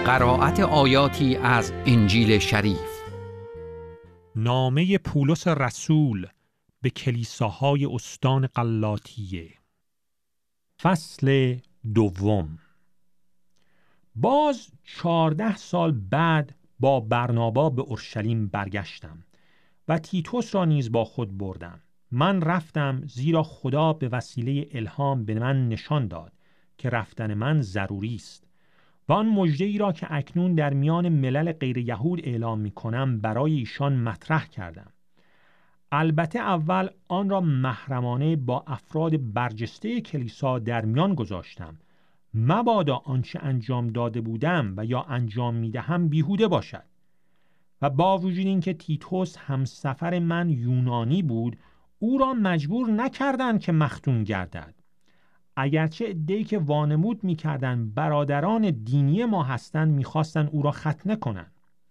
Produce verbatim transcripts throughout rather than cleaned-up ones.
قرائت آیاتی از انجیل شریف. نامه پولس رسول به کلیساهای استان غلاطیه. فصل دوم. باز چهارده سال بعد با برنابا به اورشلیم برگشتم و تیتوس را نیز با خود بردم. من رفتم زیرا خدا به وسیله الهام به من نشان داد که رفتن من ضروری است و آن مژده‌ای را که اکنون در میان ملل غیر یهود اعلام می کنم برای ایشان مطرح کردم. البته اول آن را محرمانه با افراد برجسته کلیسا در میان گذاشتم، مبادا آنچه انجام داده بودم و یا انجام می دهم بیهوده باشد. و با وجود اینکه تیتوس همسفر من یونانی بود، او را مجبور نکردند که مختون گردد. اگرچه عده‌ای که وانمود می‌کردند برادران دینی ما هستند می‌خواستند او را ختنه کنند.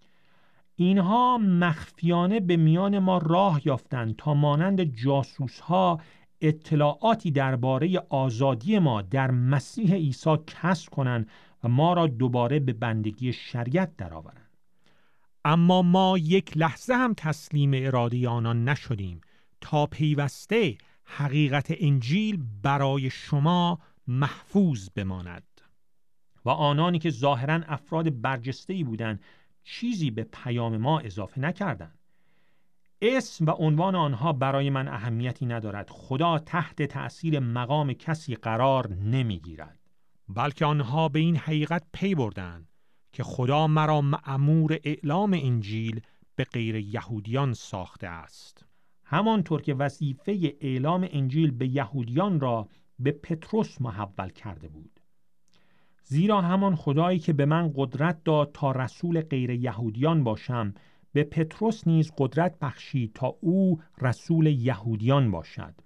اینها مخفیانه به میان ما راه یافتند تا مانند جاسوس‌ها اطلاعاتی درباره آزادی ما در مسیح عیسی کسب کنند و ما را دوباره به بندگی شریعت درآورند. اما ما یک لحظه هم تسلیم اراده آنان نشدیم تا پیوسته حقیقت انجیل برای شما محفوظ بماند. و آنانی که ظاهراً افراد برجسته‌ای بودند چیزی به پیام ما اضافه نکردند. اسم و عنوان آنها برای من اهمیتی ندارد. خدا تحت تأثیر مقام کسی قرار نمیگیرد، بلکه آنها به این حقیقت پی بردند که خدا مرا مأمور اعلام انجیل به غیر یهودیان ساخته است، همانطور که وظیفه اعلام انجیل به یهودیان را به پتروس محول کرده بود. زیرا همان خدایی که به من قدرت داد تا رسول غیر یهودیان باشم، به پتروس نیز قدرت بخشید تا او رسول یهودیان باشد.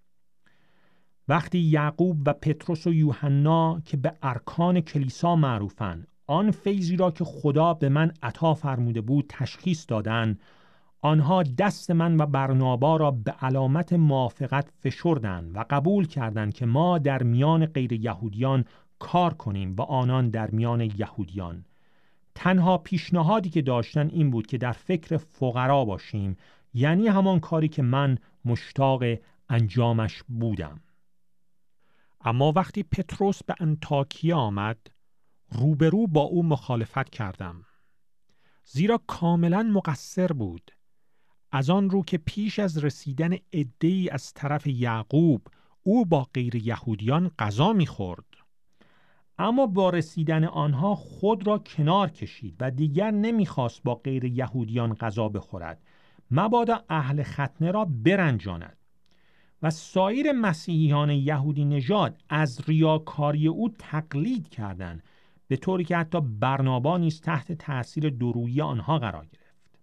وقتی یعقوب و پتروس و یوحنا که به ارکان کلیسا معروفند، آن فیضی را که خدا به من عطا فرموده بود تشخیص دادند، آنها دست من و برنابا را به علامت موافقت فشردند و قبول کردند که ما در میان غیر یهودیان کار کنیم و آنان در میان یهودیان. تنها پیشنهادی که داشتن این بود که در فکر فقرا باشیم، یعنی همان کاری که من مشتاق انجامش بودم. اما وقتی پتروس به انطاکیه آمد، روبرو با او مخالفت کردم، زیرا کاملا مقصر بود، از آن رو که پیش از رسیدن عده‌ای از طرف یعقوب او با غیر یهودیان غذا می‌خورد. اما با رسیدن آنها خود را کنار کشید و دیگر نمی‌خواست با غیر یهودیان غذا بخورد، مبادا اهل ختنه را برنجاند. و سایر مسیحیان یهودی نژاد از ریاکاری او تقلید کردند، به طوری که حتی برنابا نیز تحت تأثیر دورویی آنها قرار گرفت.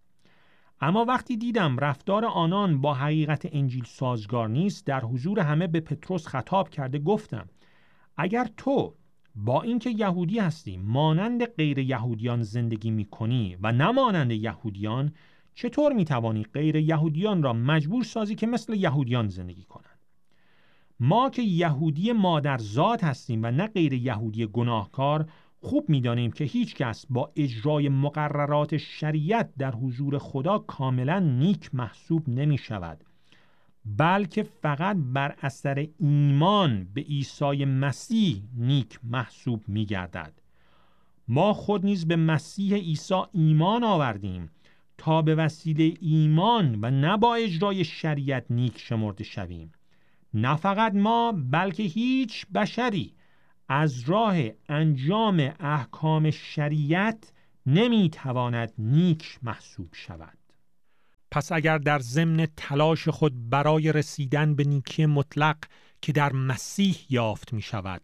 اما وقتی دیدم رفتار آنان با حقیقت انجیل سازگار نیست، در حضور همه به پتروس خطاب کرده گفتم: اگر تو با اینکه یهودی هستی مانند غیر یهودیان زندگی می‌کنی و نه مانند یهودیان، چطور می‌توانی غیر یهودیان را مجبور سازی که مثل یهودیان زندگی کنند؟ ما که یهودی مادرزاد هستیم و نه غیر یهودی گناهکار، خوب می‌دانیم که هیچ کس با اجرای مقررات شریعت در حضور خدا کاملا نیک محسوب نمی‌شود، بلکه فقط بر اثر ایمان به عیسی مسیح نیک محسوب می‌گردد. ما خود نیز به مسیح عیسی ایمان آوردیم تا به وسیله ایمان و نه با اجرای شریعت نیک شمرده شویم. نه فقط ما، بلکه هیچ بشری از راه انجام احکام شریعت نمیتواند نیک محسوب شود. پس اگر در ضمن تلاش خود برای رسیدن به نیکی مطلق که در مسیح یافت می شود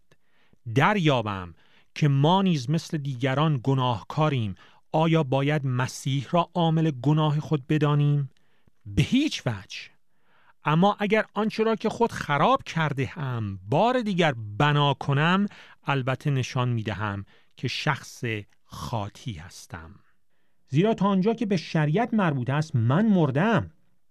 دریابم که ما نیز مثل دیگران گناهکاریم، آیا باید مسیح را عامل گناه خود بدانیم؟ به هیچ وجه. اما اگر آنچه را که خود خراب کرده هم بار دیگر بنا کنم، البته نشان می دهم که شخص خاطی هستم. زیرا تا آنجا که به شریعت مربوط است من مردم،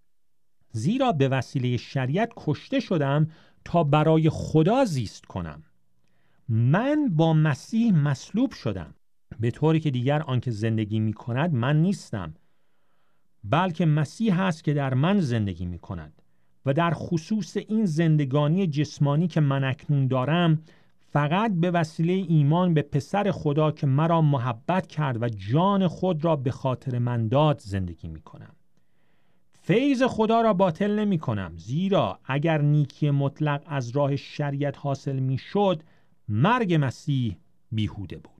زیرا به وسیله شریعت کشته شدم تا برای خدا زیست کنم. من با مسیح مصلوب شدم، به طوری که دیگر آنکه زندگی می کند من نیستم، بلکه مسیح هست که در من زندگی می کند و در خصوص این زندگانی جسمانی که من اکنون دارم فقط به وسیله ایمان به پسر خدا که مرا محبت کرد و جان خود را به خاطر من داد زندگی می کنم. فیض خدا را باطل نمی کنم، زیرا اگر نیکی مطلق از راه شریعت حاصل می شد مرگ مسیح بیهوده بود.